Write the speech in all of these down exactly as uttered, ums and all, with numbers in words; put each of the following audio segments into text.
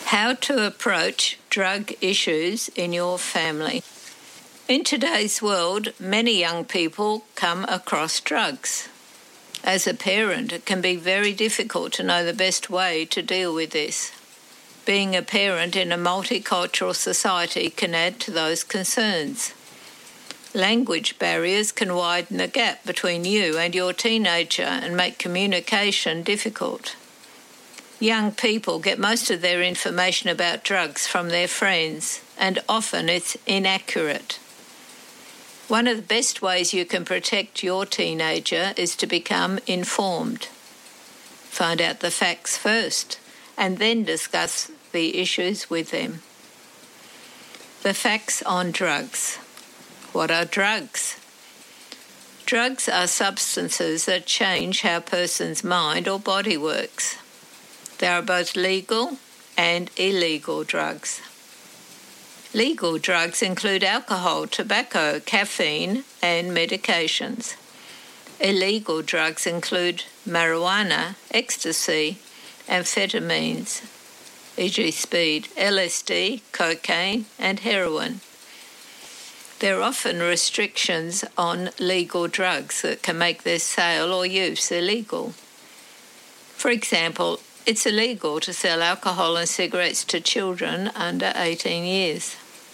How to approach drug issues in your family. In today's world, many young people come across drugs. As a parent, it can be very difficult to know the best way to deal with this. Being a parent in a multicultural society can add to those concerns. Language barriers can widen the gap between you and your teenager and make communication difficult. Young people get most of their information about drugs from their friends, and often it's inaccurate. One of the best ways you can protect your teenager is to become informed. Find out the facts first, and then discuss the issues with them. The facts on drugs. What are drugs? Drugs are substances that change how a person's mind or body works. There are both legal and illegal drugs. Legal drugs include alcohol, tobacco, caffeine, and medications. Illegal drugs include marijuana, ecstasy, amphetamines, for example speed, L S D, cocaine, and heroin. There are often restrictions on legal drugs that can make their sale or use illegal. For example, it's illegal to sell alcohol and cigarettes to children under eighteen years.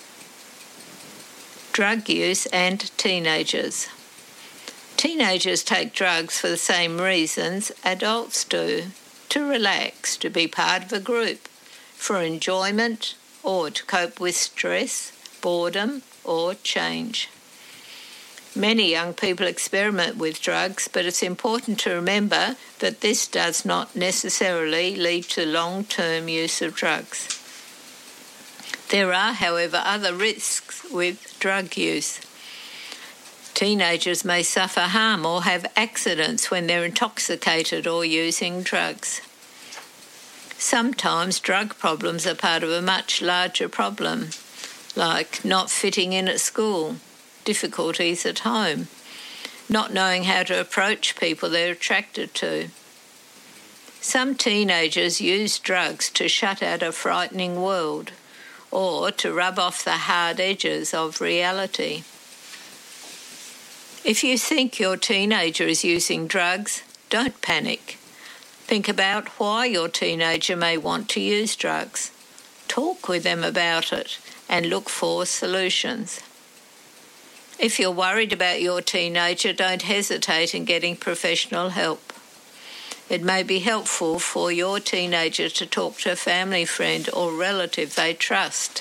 Drug use and teenagers. Teenagers take drugs for the same reasons adults do: to relax, to be part of a group, for enjoyment, or to cope with stress, boredom, or change. Many young people experiment with drugs, but it's important to remember that this does not necessarily lead to long-term use of drugs. There are, however, other risks with drug use. Teenagers may suffer harm or have accidents when they're intoxicated or using drugs. Sometimes drug problems are part of a much larger problem, like not fitting in at school, difficulties at home, not knowing how to approach people they're attracted to. Some teenagers use drugs to shut out a frightening world or to rub off the hard edges of reality. If you think your teenager is using drugs, don't panic. Think about why your teenager may want to use drugs. Talk with them about it and look for solutions. If you're worried about your teenager, don't hesitate in getting professional help. It may be helpful for your teenager to talk to a family friend or relative they trust.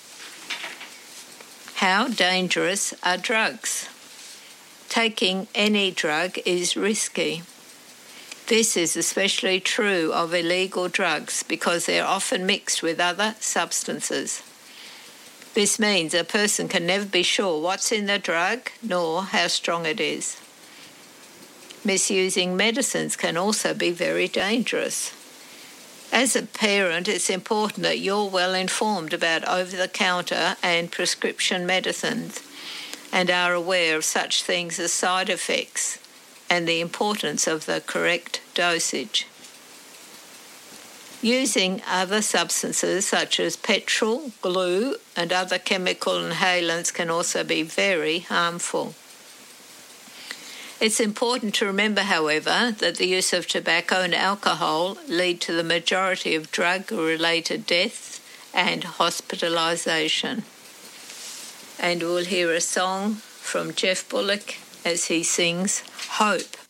How dangerous are drugs? Taking any drug is risky. This is especially true of illegal drugs because they're often mixed with other substances. This means a person can never be sure what's in the drug nor how strong it is. Misusing medicines can also be very dangerous. As a parent, it's important that you're well informed about over-the-counter and prescription medicines and are aware of such things as side effects and the importance of the correct dosage. Using other substances such as petrol, glue, and other chemical inhalants can also be very harmful. It's important to remember, however, that the use of tobacco and alcohol lead to the majority of drug-related deaths and hospitalisation. And we'll hear a song from Jeff Bullock as he sings Hope.